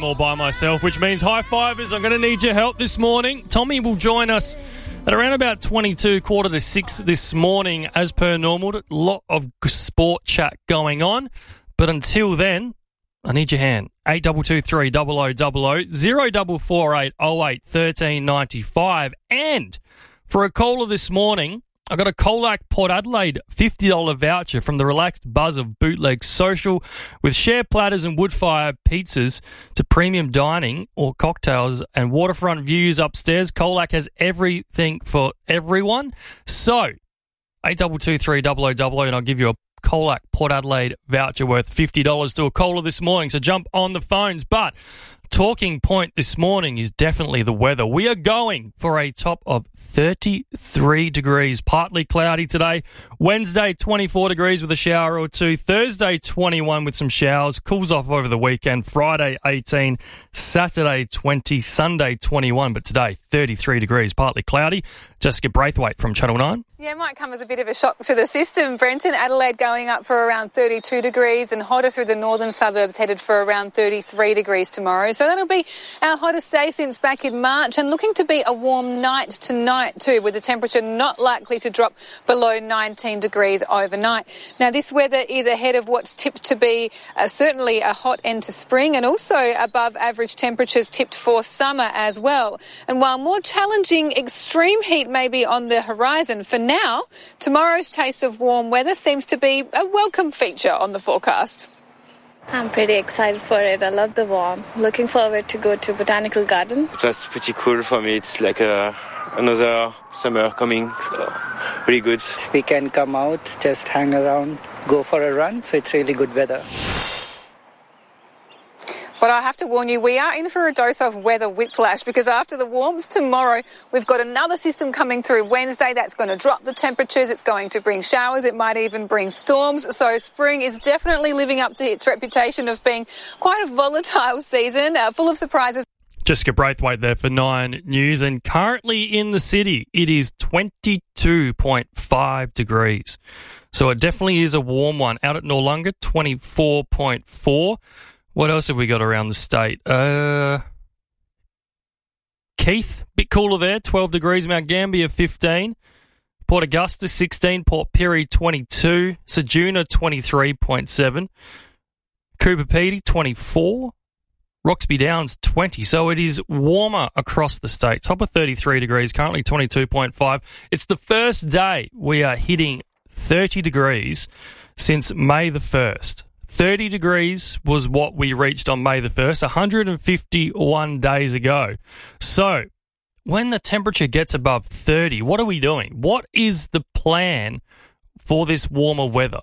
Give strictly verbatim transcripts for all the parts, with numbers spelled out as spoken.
all by myself, which means high fivers. I'm going to need your help this morning. Tommy will join us at around about twenty-two, quarter to six this morning, as per normal. A lot of sport chat going on. But until then, I need your hand. eight two two three, double oh double oh, zero four four eight, oh eight, one three nine five. And for a caller this morning, I got a Colac Port Adelaide fifty dollars voucher from the relaxed buzz of Bootleg Social with share platters and wood-fire pizzas to premium dining or cocktails and waterfront views upstairs. Colac has everything for everyone. So, eight two two three, double oh double oh, and I'll give you a Colac Port Adelaide voucher worth fifty dollars to a caller this morning. So jump on the phones. But talking point this morning is definitely the weather. We are going for a top of thirty-three degrees. Partly cloudy today. Wednesday, twenty-four degrees with a shower or two. Thursday, twenty-one with some showers. Cools off over the weekend. Friday, eighteen. Saturday, twenty. Sunday, twenty-one. But today, thirty-three degrees. Partly cloudy. Jessica Braithwaite from Channel nine. Yeah, it might come as a bit of a shock to the system, Brenton. Adelaide going up for around thirty-two degrees and hotter through the northern suburbs, headed for around thirty-three degrees tomorrow. So that'll be our hottest day since back in March, and looking to be a warm night tonight too, with the temperature not likely to drop below nineteen degrees overnight. Now, this weather is ahead of what's tipped to be uh, certainly a hot end to spring, and also above average temperatures tipped for summer as well. And while more challenging extreme heat may be on the horizon, for now, tomorrow's taste of warm weather seems to be a welcome feature on the forecast. I'm pretty excited for it. I love the warm. Looking forward to go to Botanical Garden. It was pretty cool for me. It's like a, another summer coming, so really good. We can come out, just hang around, go for a run, so it's really good weather. But I have to warn you, we are in for a dose of weather whiplash, because after the warms tomorrow, we've got another system coming through Wednesday that's going to drop the temperatures. It's going to bring showers. It might even bring storms. So spring is definitely living up to its reputation of being quite a volatile season, uh, full of surprises. Jessica Braithwaite there for Nine News. And currently in the city, it is twenty-two point five degrees. So it definitely is a warm one. Out at Noarlunga, twenty-four point four. What else have we got around the state? Uh, Keith, bit cooler there, twelve degrees. Mount Gambier, fifteen. Port Augusta, sixteen. Port Pirie, twenty-two. Ceduna, twenty-three point seven. Cooper Pedy, twenty-four. Roxby Downs, twenty. So it is warmer across the state. Top of thirty-three degrees, currently twenty-two point five. It's the first day we are hitting thirty degrees since May the first. thirty degrees was what we reached on May the first, one hundred fifty-one days ago. So, when the temperature gets above thirty, what are we doing? What is the plan for this warmer weather?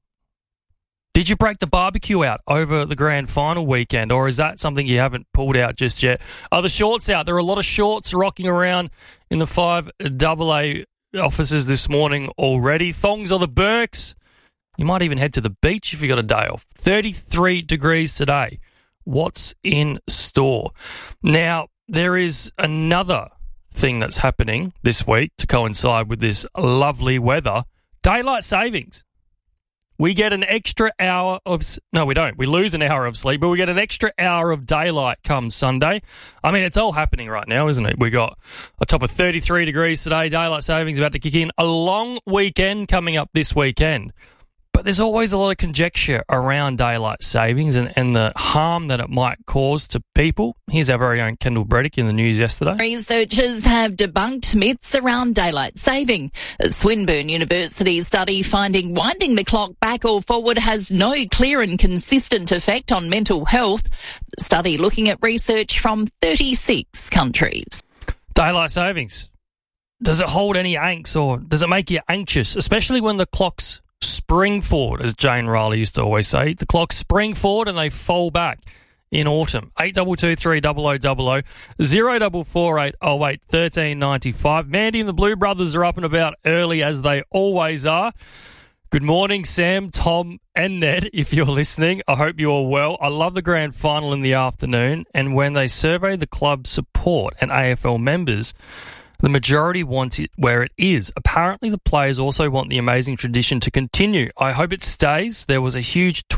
Did you break the barbecue out over the grand final weekend, or is that something you haven't pulled out just yet? Are the shorts out? There are a lot of shorts rocking around in the five double A offices this morning already. Thongs or the Birks? You might even head to the beach if you got a day off. thirty-three degrees today. What's in store? Now, there is another thing that's happening this week to coincide with this lovely weather. Daylight savings. We get an extra hour of... No, we don't. We lose an hour of sleep, but we get an extra hour of daylight come Sunday. I mean, it's all happening right now, isn't it? We got a top of thirty-three degrees today. Daylight savings about to kick in. A long weekend coming up this weekend. But there's always a lot of conjecture around daylight savings and, and the harm that it might cause to people. Here's our very own Kendall Bredick in the news yesterday. Researchers have debunked myths around daylight saving. A Swinburne University study finding winding the clock back or forward has no clear and consistent effect on mental health. The study looking at research from thirty-six countries. Daylight savings. Does it hold any angst, or does it make you anxious, especially when the clock's spring forward, as Jane Riley used to always say? The clocks spring forward and they fall back in autumn. eight two two three, double oh double oh, zero four four eight, oh eight, one three nine five. Mandy and the Blue Brothers are up and about early, as they always are. Good morning, Sam, Tom and Ned, if you're listening. I hope you're well. I love the grand final in the afternoon, and when they survey the club support and A F L members, the majority want it where it is. Apparently, the players also want the amazing tradition to continue. I hope it stays. There was a huge